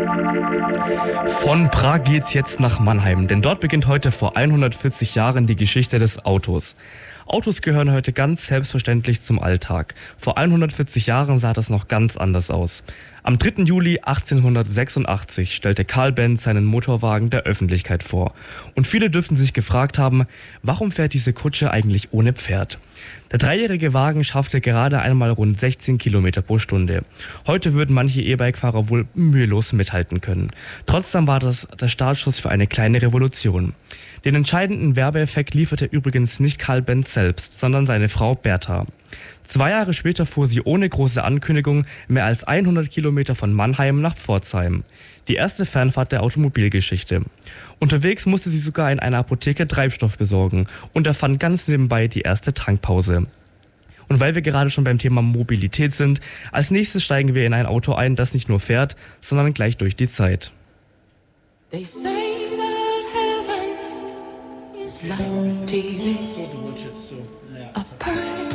Von Prag geht's jetzt nach Mannheim, denn dort beginnt heute vor 140 Jahren die Geschichte des Autos. Autos gehören heute ganz selbstverständlich zum Alltag. Vor 140 Jahren sah das noch ganz anders aus. Am 3. Juli 1886 stellte Carl Benz seinen Motorwagen der Öffentlichkeit vor. Und viele dürften sich gefragt haben, warum fährt diese Kutsche eigentlich ohne Pferd? Der dreijährige Wagen schaffte gerade einmal rund 16 Kilometer pro Stunde. Heute würden manche E-Bike-Fahrer wohl mühelos mithalten können. Trotzdem war das der Startschuss für eine kleine Revolution. Den entscheidenden Werbeeffekt lieferte übrigens nicht Carl Benz selbst, sondern seine Frau Bertha. 2 Jahre später fuhr sie ohne große Ankündigung mehr als 100 Kilometer von Mannheim nach Pforzheim. Die erste Fernfahrt der Automobilgeschichte. Unterwegs musste sie sogar in einer Apotheke Treibstoff besorgen und erfand ganz nebenbei die erste Tankpause. Und weil wir gerade schon beim Thema Mobilität sind, als nächstes steigen wir in ein Auto ein, das nicht nur fährt, sondern gleich durch die Zeit. They say that heaven is like TV, a perfect